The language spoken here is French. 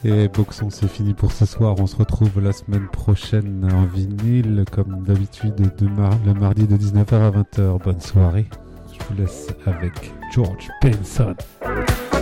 Et Boxon, c'est fini pour ce soir. On se retrouve la semaine prochaine en vinyle, comme d'habitude, le mardi de 19h à 20h. Bonne soirée. Je vous laisse avec George Benson.